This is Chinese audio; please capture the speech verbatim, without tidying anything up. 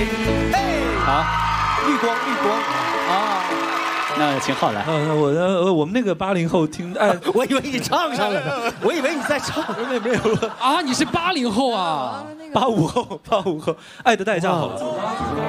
好，绿光绿光啊。那秦昊来。 呃，我的我们那个八零后听，哎， 我以为你唱上了呢，我以为你在唱。 没有没有了啊，你是八零后啊？ 八五后，八五后，爱的代价好了。